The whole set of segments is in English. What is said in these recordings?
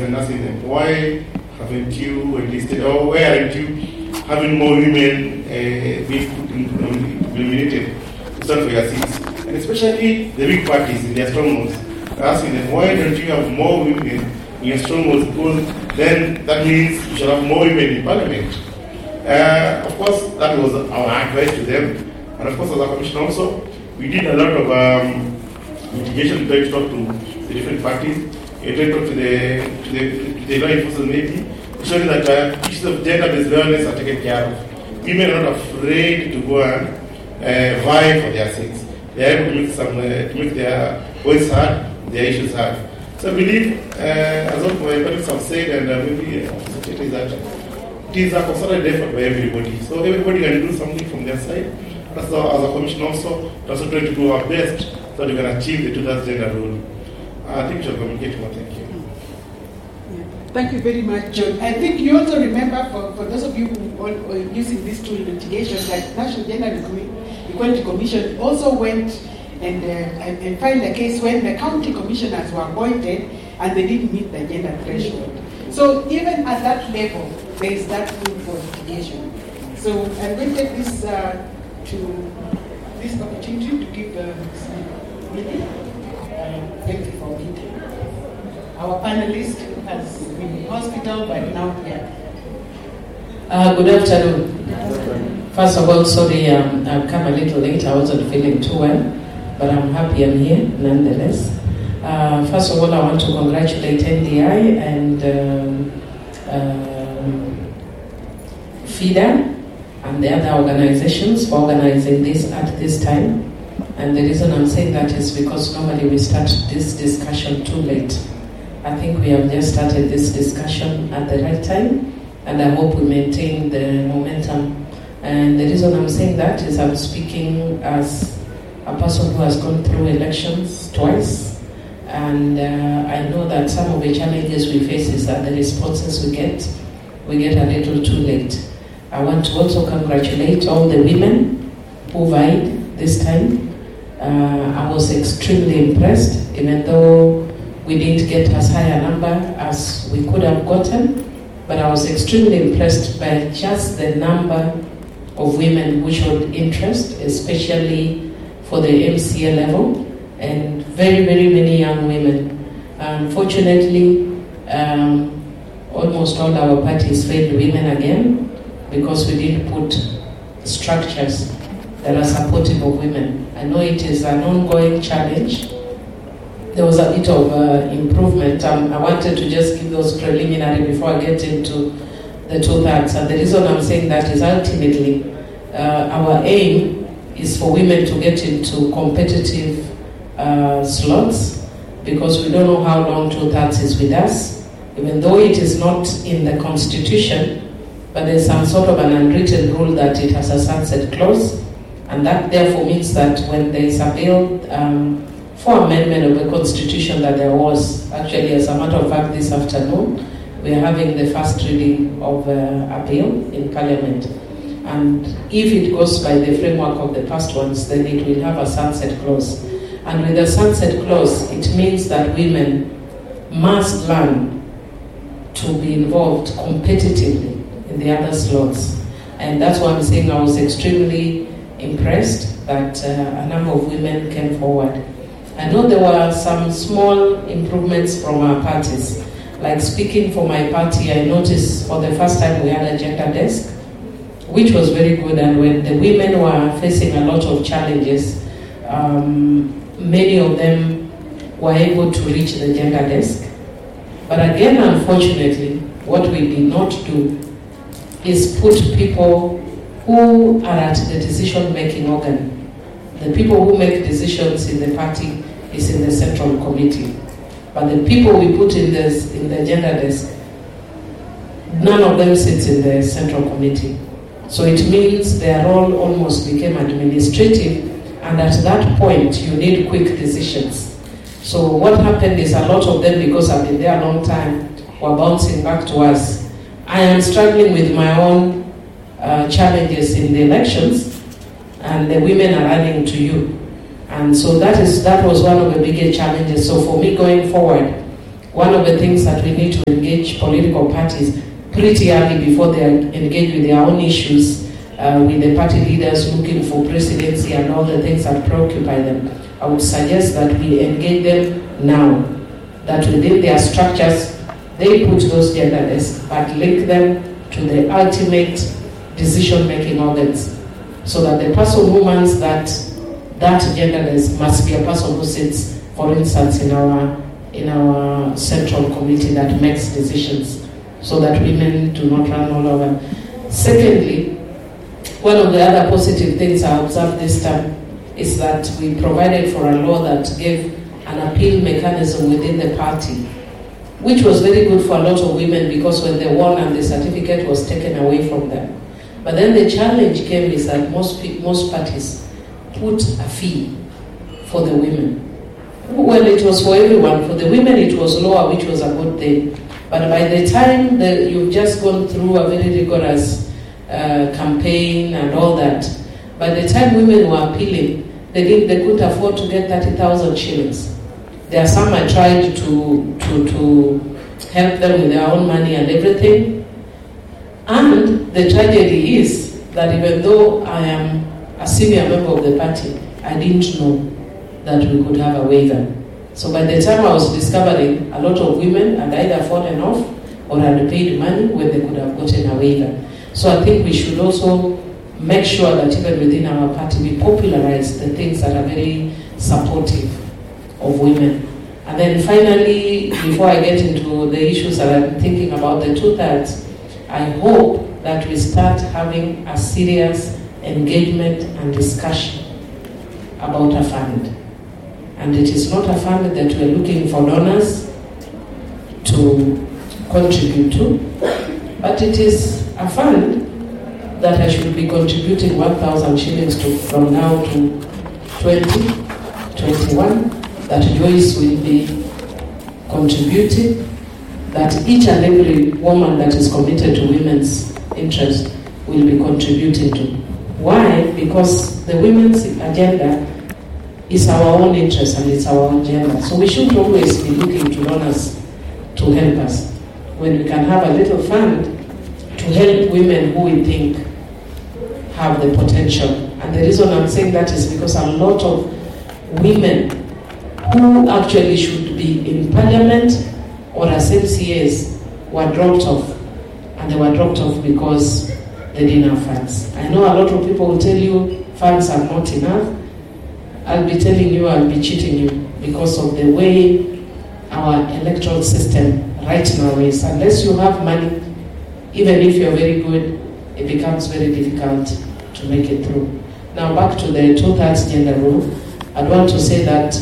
and as in employed, haven't you enlisted, or where aren't you having more women being nominated to stand for your seats? And especially the big parties in their strongholds. Asking them, why don't you have more women in your strongholds? Because then that means you should have more women in parliament. Of course, that was our advice to them. And of course, as a commission also, we did a lot of mitigation, trying to talk to the different parties, trying to talk to the law enforcement maybe, showing that issues of gender-based violence are taken care of. Women are not afraid to go and vie for their seats. They are able to make their voice heard, their issues heard. So I believe, as all my colleagues have said, and maybe is that it is a concerted effort by everybody. So everybody can do something from their side. As a commission also try to do our best so we can achieve the 2/3 gender rule. I think we shall communicate more. Thank you. Thank you very much, John. I think you also remember, for those of you who are using this tool litigation, that National Gender Equality Commission also went and filed a case when the county commissioners were appointed and they didn't meet the gender threshold. So even at that level, there is that room for litigation. So I'm going to take this opportunity to give thank you for meeting. Our panelist has been in hospital but now here. Good afternoon. First of all, sorry I've come a little late. I wasn't feeling too well, but I'm happy I'm here nonetheless. First of all, I want to congratulate NDI and FIDA and the other organizations for organizing this at this time. And the reason I'm saying that is because normally we start this discussion too late. I think we have just started this discussion at the right time, and I hope we maintain the momentum. And the reason I'm saying that is I'm speaking as a person who has gone through elections twice, and I know that some of the challenges we face is that the responses we get a little too late. I want to also congratulate all the women who vied this time. I was extremely impressed, even though we didn't get as high a number as we could have gotten, but I was extremely impressed by just the number of women who showed interest, especially for the MCA level, and very, very many young women. Unfortunately, almost all our parties failed women again because we didn't put structures that are supportive of women. I know it is an ongoing challenge. There was a bit of improvement. I wanted to just give those preliminary before I get into the 2/3. And the reason I'm saying that is ultimately our aim is for women to get into competitive slots, because we don't know how long 2/3 is with us, even though it is not in the constitution, but there's some sort of an unwritten rule that it has a sunset clause, and that therefore means that when there is a bill for amendment of the constitution, that there was actually, as a matter of fact, this afternoon, we are having the first reading of a bill in Parliament. And if it goes by the framework of the past ones, then it will have a sunset clause. And with the sunset clause, it means that women must learn to be involved competitively in the other slots. And that's why I'm saying I was extremely impressed that a number of women came forward. I know there were some small improvements from our parties. Like speaking for my party, I noticed for the first time we had a gender desk, which was very good. And when the women were facing a lot of challenges, many of them were able to reach the gender desk. But again, unfortunately, what we did not do is put people who are at the decision-making organ. The people who make decisions in the party is in the central committee. But the people we put in the gender desk, none of them sits in the central committee. So it means their role almost became administrative, and at that point you need quick decisions. So what happened is a lot of them, because I've been there a long time, were bouncing back to us. I am struggling with my own challenges in the elections, and the women are running to you. And so that was one of the biggest challenges. So for me going forward, one of the things that we need to engage political parties pretty early before they engage with their own issues, with the party leaders looking for presidency and all the things that preoccupy them. I would suggest that we engage them now, that within their structures, they put those gender desks, but link them to the ultimate decision-making organs, so that the person who runs that gender desk must be a person who sits, for instance, in our central committee that makes decisions, so that women do not run all over. Secondly, one of the other positive things I observed this time is that we provided for a law that gave an appeal mechanism within the party, which was very good for a lot of women, because when they won and the certificate was taken away from them. But then the challenge came is that most parties put a fee for the women. Well, it was for everyone. For the women it was lower, which was a good thing. But by the time you've just gone through a very rigorous campaign and all that, by the time women were appealing, they couldn't afford to get 30,000 shillings. There are some I tried to help them with their own money and everything. And the tragedy is that even though I am a senior member of the party, I didn't know that we could have a waiver. So by the time I was discovering, a lot of women had either fallen off or had paid money when they could have gotten a waiver. So I think we should also make sure that even within our party we popularize the things that are very supportive of women. And then finally, before I get into the issues that I'm thinking about, the 2/3, I hope that we start having a serious engagement and discussion about a fund. And it is not a fund that we're looking for donors to contribute to, but it is a fund that I should be contributing 1,000 shillings to from now to 2021, that Joyce will be contributing, that each and every woman that is committed to women's interest will be contributing to. Why? Because the women's agenda is our own interest and it's our own agenda. So we should always be looking to donors to help us. When we can have a little fund to help women who we think have the potential. And the reason I'm saying that is because a lot of women who actually should be in parliament or as MCAs were dropped off. And they were dropped off because they didn't have funds. I know a lot of people will tell you funds are not enough. I'll be telling you, I'll be cheating you, because of the way our electoral system right now is. Unless you have money, even if you're very good, it becomes very difficult to make it through. Now back to the 2/3 gender rule. I'd want to say that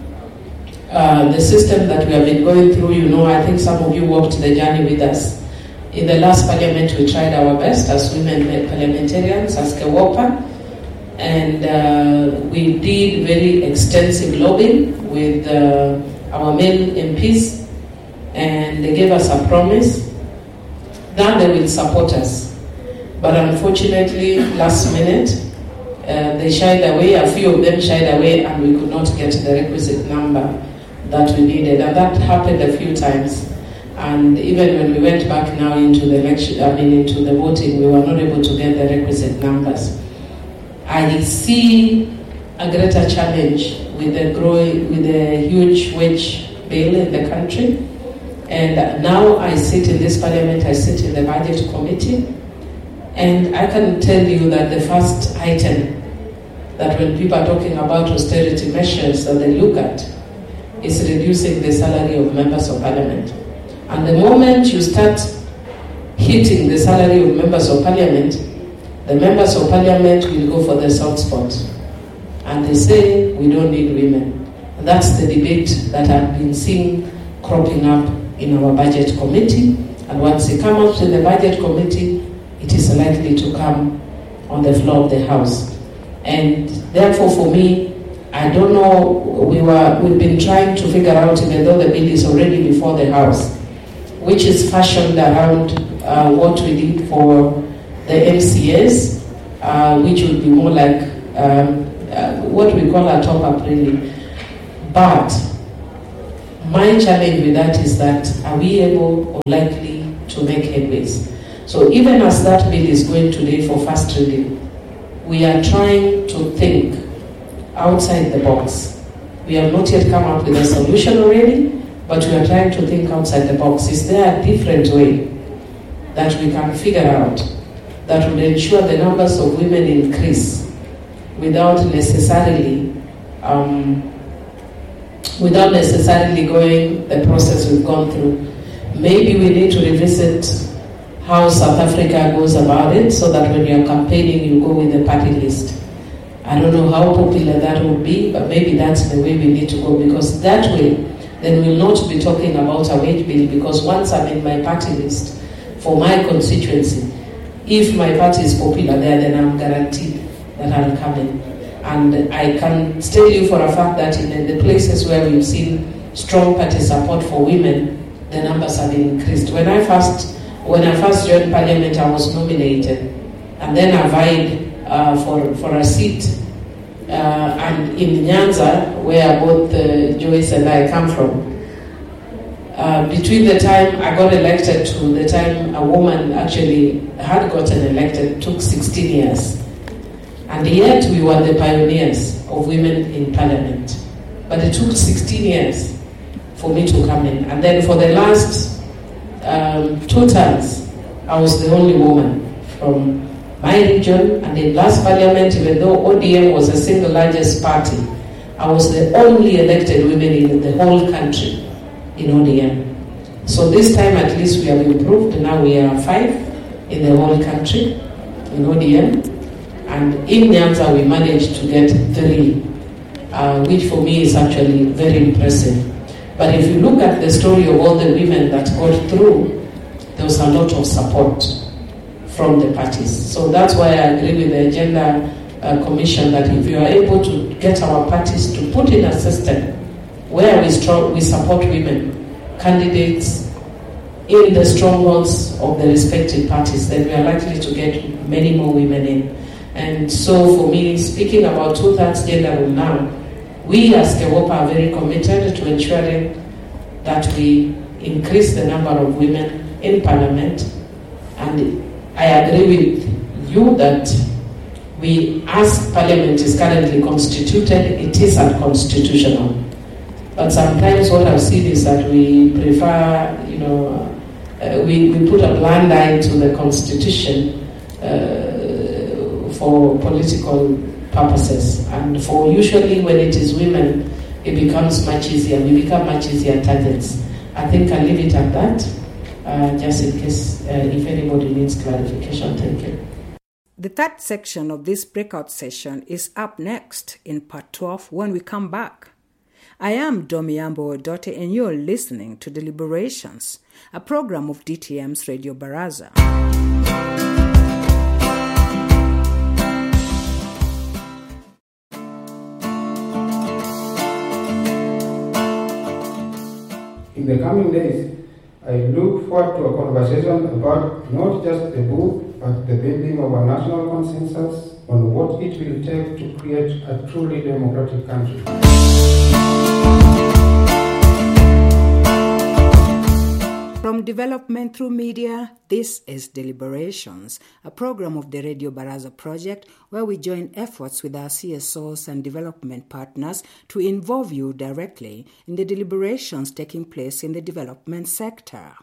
the system that we have been going through, I think some of you walked the journey with us. In the last parliament, we tried our best as women parliamentarians, as KEWOPA, and we did very extensive lobbying with our male MPs, and they gave us a promise that they will support us. But unfortunately, last minute, they shied away, a few of them shied away, and we could not get the requisite number that we needed. And that happened a few times. And even when we went back now into the election, into the voting, we were not able to get the requisite numbers. I see a greater challenge with the huge wage bill in the country. And now I sit in this parliament, I sit in the budget committee, and I can tell you that the first item that when people are talking about austerity measures that they look at is reducing the salary of members of parliament. And the moment you start hitting the salary of members of parliament, the members of parliament will go for the soft spot. And they say, we don't need women. And that's the debate that I've been seeing cropping up in our budget committee. And once it comes up to the budget committee, it is likely to come on the floor of the House. And therefore, for me, I don't know, we've been trying to figure out, even though the bill is already before the House, which is fashioned around what we did for the MCAs, which would be more like what we call a top-up really. But My challenge with that is that are we able or likely to make headways? So even as that bill is going today for first reading, we are trying to think outside the box. We have not yet come up with a solution already, but we are trying to think outside the box. Is there a different way that we can figure out that would ensure the numbers of women increase without necessarily going the process we've gone through? Maybe we need to revisit how South Africa goes about it, so that when you're campaigning, you go with the party list. I don't know how popular that would be, but maybe that's the way we need to go, because that way, then we'll not be talking about a wage bill, because once I'm in my party list for my constituency, if my party is popular there, then I'm guaranteed that I'll come in. And I can tell you for a fact that in the places where we've seen strong party support for women, the numbers have been increased. When I first joined Parliament, I was nominated, and then I vied for a seat, and in Nyanza, where both Joyce and I come from. Between the time I got elected to the time a woman actually had gotten elected, took 16 years. And yet we were the pioneers of women in Parliament. But it took 16 years for me to come in. And then for the last 2 terms, I was the only woman from my region. And in last Parliament, even though ODM was the single largest party, I was the only elected woman in the whole country in ODM. So this time at least we have improved. Now we are 5 in the whole country in ODM. And in Nyanza we managed to get 3, which for me is actually very impressive. But if you look at the story of all the women that got through, there was a lot of support from the parties. So that's why I agree with the Agenda Commission that if you are able to get our parties to put in a system where we support women candidates in the strongholds of the respective parties, then we are likely to get many more women in. And so for me, speaking about 2/3 gender role now, we as KEWOPA are very committed to ensuring that we increase the number of women in Parliament. And I agree with you that as Parliament is currently constituted, it is unconstitutional. But sometimes what I've seen is that we prefer, we put a blind eye to the Constitution for political purposes. And for usually when it is women, it becomes much easier. We become much easier targets. I think I'll leave it at that, just in case if anybody needs clarification. Thank you. The third section of this breakout session is up next in part 12 when we come back. I am Domiambo Odote and you're listening to Deliberations, a program of DTM's Radio Baraza. In the coming days, I look forward to a conversation about not just the book, but the building of a national consensus on what it will take to create a truly democratic country. From development through media, this is Deliberations, a program of the Radio Baraza project where we join efforts with our CSOs and development partners to involve you directly in the deliberations taking place in the development sector.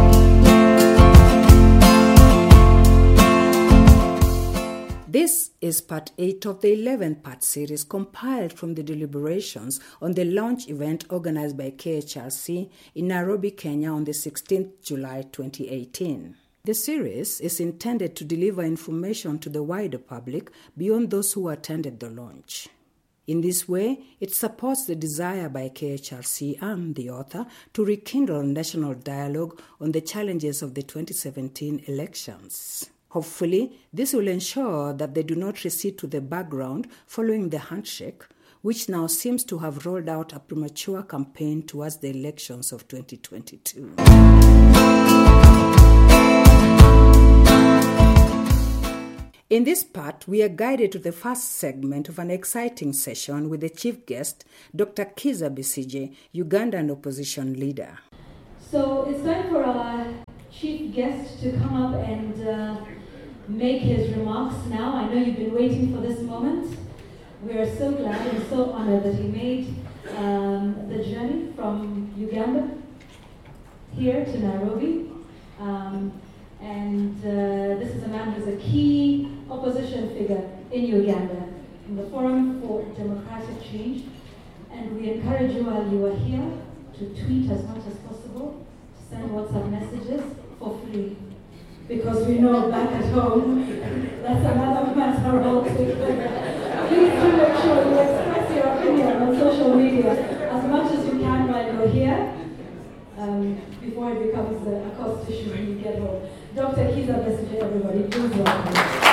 This is part 8 of the 11-part series compiled from the deliberations on the launch event organized by KHRC in Nairobi, Kenya on the 16th July 2018. The series is intended to deliver information to the wider public beyond those who attended the launch. In this way, it supports the desire by KHRC and the author to rekindle national dialogue on the challenges of the 2017 elections. Hopefully, this will ensure that they do not recede to the background following the handshake, which now seems to have rolled out a premature campaign towards the elections of 2022. In this part, we are guided to the first segment of an exciting session with the chief guest, Dr. Kizza Besigye, Ugandan opposition leader. So it's time for our chief guest to come up and make his remarks now. I know you've been waiting for this moment. We are so glad and so honored that he made the journey from Uganda here to Nairobi. This is a man who's a key opposition figure in Uganda, in the Forum for Democratic Change. And we encourage you while you are here to tweet as much as possible, to send WhatsApp messages for free. Because we know back at home, that's another matter altogether. Please do make sure you express your opinion on social media as much as you can while you're here, before it becomes a cost issue when you get home. Dr. Kizza Besigye, everybody, please welcome.